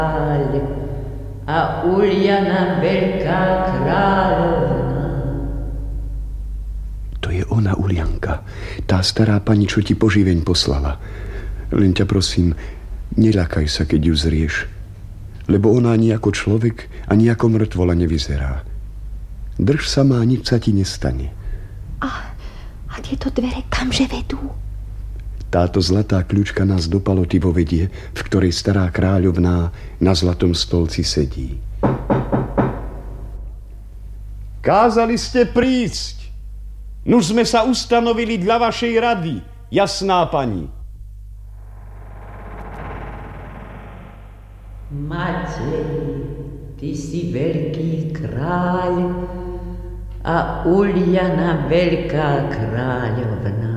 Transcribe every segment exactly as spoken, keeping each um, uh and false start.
a Uliana veľká kráľovna. To je ona, Ulianka, tá stará pani, čo ti poživeň poslala. Len ťa prosím, neľakaj sa, keď ju zrieš, lebo ona ani ako človek, ani ako mŕtvola nevyzerá. Drž sa ma, nič sa ti nestane. A, a tieto dvere kamže vedú? Táto zlatá kľúčka nás do paloty vovedie, v ktorej stará kráľovná na zlatom stolci sedí. Kázali ste prísť. Nuž sme sa ustanovili dla vašej rady, jasná pani. Matej, ty si veľký kráľ a Uliana veľká kráľovna.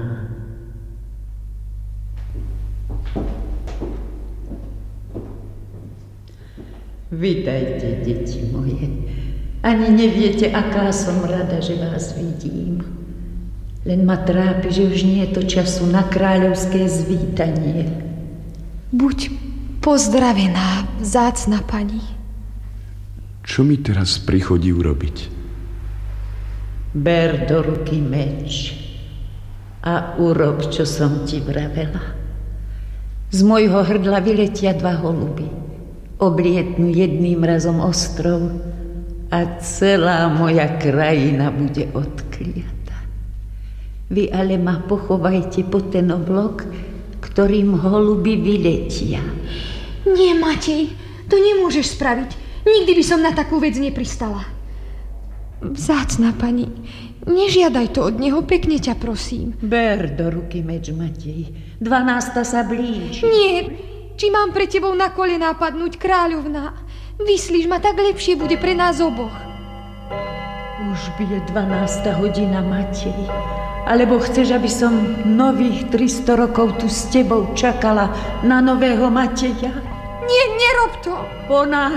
Vítajte, deti moje. Ani neviete, aká som rada, že vás vidím. Len ma trápi, že už nie je to času na kráľovské zvítanie. Buď pozdravená, vzácna pani. Čo mi teraz prichodí urobiť? Ber do ruky meč a urob, čo som ti vravela. Z mojho hrdla vyletia dva holuby. Oblietnú jedným razom ostrov a celá moja krajina bude odkliata. Vy ale ma pochovajte po ten oblok, ktorým holuby vyletia. Nie, Matej, to nemôžeš spraviť. Nikdy by som na takú vec nepristala. Vzácna pani, nežiadaj to od neho, pekne ťa prosím. Ber do ruky meč, Matej. Dvanásta sa blíži. Nie, či mám pre tebou na kolená padnúť, kráľovná? Vyslíš ma, tak lepšie bude pre nás oboch. Už bije dvanásta hodina, Matej. Alebo chceš, aby som nových tristo rokov tu s tebou čakala na nového Mateja? Nie, nerob to. Ponáhľaj